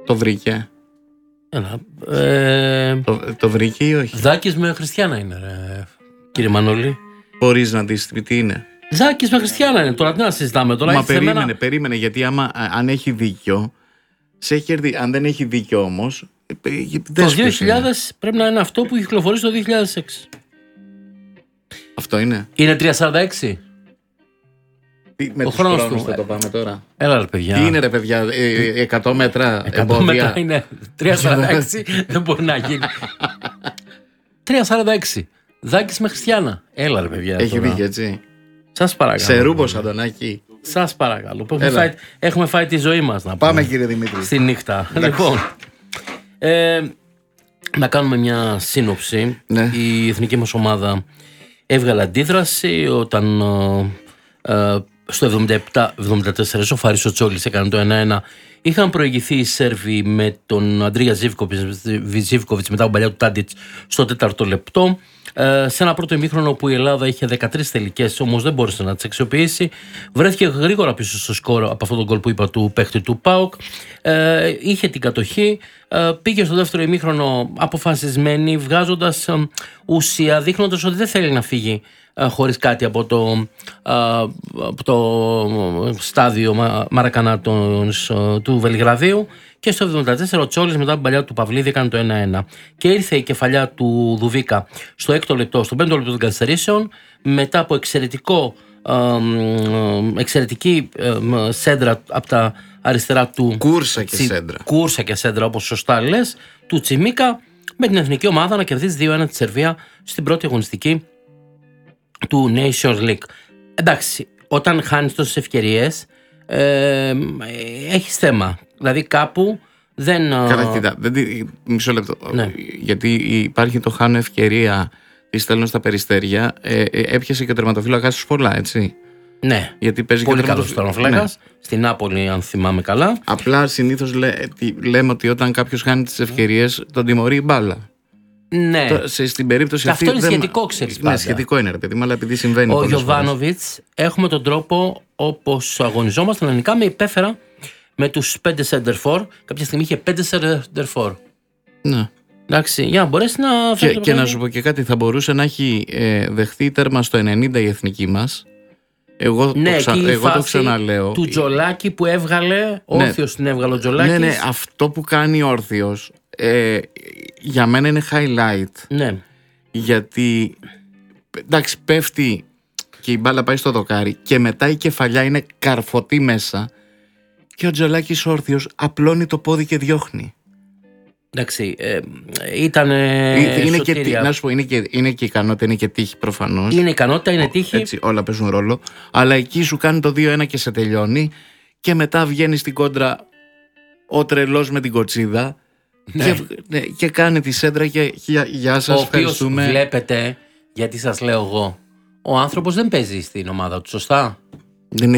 Το βρήκε. Το βρήκε ή όχι? Δάκης με Χριστιάνα είναι, ρε, κύριε Μανώλη. Μπορείς να δεις τι είναι? Ζάκης με Χριστιάνα είναι. Τώρα τι να συζητάμε τώρα? Μα περίμενε, γιατί αν έχει δίκιο, σε έχει κερδίσει. Αν δεν έχει δίκιο όμως, το 2000 πρέπει να είναι αυτό που κυκλοφορεί το 2006. Αυτό είναι. Είναι 346. Με ο χρόνος του θα το πάμε τώρα. Έλα ρε παιδιά. Τι είναι ρε παιδιά, 100 μέτρα 100 εμπόδια. μέτρα είναι 346. Δεν μπορεί να γίνει. 346. Δάκης με Χριστιάνα. Έλα ρε παιδιά. Έχει δίκιο, έτσι. Σας παρακαλώ. Σε ρούμπος, Αντωνάκη. Σας παρακαλώ. Έχουμε φάει τη ζωή μας, να πάμε, πούμε, κύριε Δημήτρη. στη νύχτα. Λοιπόν, να κάνουμε μια σύνοψη. Ναι. Η εθνική μας ομάδα έβγαλε αντίδραση όταν στο 77-74 ο Φάρης ο Τσόλης έκανε το 1-1. Είχαν προηγηθεί οι Σέρβοι με τον Αντρία Ζίβκοβιτς μετά από παλιά του Τάντιτς στο 4ο λεπτό. Σε ένα πρώτο ημίχρονο που η Ελλάδα είχε 13 τελικές, όμως δεν μπόρεσε να τις αξιοποιήσει. Βρέθηκε γρήγορα πίσω στο σκορ από αυτόν τον γκολ που είπα του παίχτη του ΠΑΟΚ. Είχε την κατοχή. Πήγε στο δεύτερο ημίχρονο αποφασισμένη, βγάζοντας ουσία, δείχνοντας ότι δεν θέλει να φύγει χωρίς κάτι από το στάδιο Μαρακανά του Βελιγραδίου. Και στο 74 ο Τσόλης μετά την παλιά του Παυλίδη έκανε το 1-1. Και ήρθε η κεφαλιά του Δουβίκα στο 6ο λεπτό, στο 5ο λεπτό των καθυστερήσεων, μετά από εξαιρετική σέντρα από τα αριστερά του. Κούρσα και σέντρα, όπως σωστά λες, του Τσιμίκα, με την εθνική ομάδα να κερδίζει 2-1 τη Σερβία στην πρώτη αγωνιστική του Nations League. Εντάξει, όταν χάνεις τόσες ευκαιρίες, έχεις θέμα. Δηλαδή κάπου δεν... Καλά, κοίτα, μισό λεπτό. Ναι. Γιατί υπάρχει το χάνω ευκαιρία, τη στέλνω στα περιστέρια. Έπιασε και ο τερματοφύλακας στους πολλά, έτσι. Ναι, γιατί παίζει πολύ καλός τερματοφύλακας. Ναι. Στην Νάπολη, αν θυμάμαι καλά. Απλά συνήθως λέμε ότι όταν κάποιος χάνει τις ευκαιρίες, τον τιμωρεί η μπάλα. Ναι. Στην περίπτωση και αυτή. αυτό είναι σχετικό, ξέρεις πάντα. Ναι, σχετικό είναι, ρε παιδί μου, αλλά επειδή συμβαίνει. Ο Γιοβάνοβιτς, έχουμε τον τρόπο όπως αγωνιζόμαστε ελληνικά με υπέφερα με τους 5 center-for. Κάποια στιγμή είχε 5 center-for. Ναι. Εντάξει, για να μπορέσει να φέρει. Και να σου πω και κάτι, θα μπορούσε να έχει δεχθεί τέρμα στο 90 η εθνική μας. Εγώ το ξαναλέω. Του Τζολάκη που έβγαλε, όρθιος την έβγαλε ο Τζολάκης. Ναι, αυτό που κάνει όρθιος για μένα είναι highlight. Ναι. Γιατί εντάξει, πέφτει και η μπάλα πάει στο δοκάρι και μετά η κεφαλιά είναι καρφωτή μέσα και ο Τζολάκης όρθιος απλώνει το πόδι και διώχνει. Εντάξει, ήταν σωτήρια. Να σου πω, είναι και ικανότητα, είναι και τύχη προφανώς. Είναι ικανότητα, είναι τύχη. Έτσι, όλα παίζουν ρόλο. Αλλά εκεί σου κάνει το 2-1 και σε τελειώνει. Και μετά βγαίνει στην κόντρα ο τρελός με την κοτσίδα. Ναι. Και κάνει τη σέντρα και γεια σας, ευχαριστούμε. Ο οποίος βλέπετε, γιατί σας λέω εγώ, ο άνθρωπος δεν παίζει στην ομάδα του, σωστά. Δεν